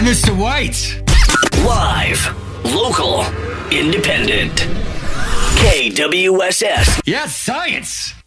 I'm Mr. White. Live, local, independent. KWSS. Yeah, science.